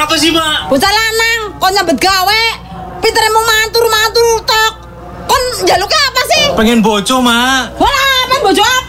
Apa sih, Mak? Bocah lanang, kon nyambet gawe. Pintere mau matur tok. Kon njaluk apa sih? Pengen bojo, Mak. Wala, pengen bojo apa?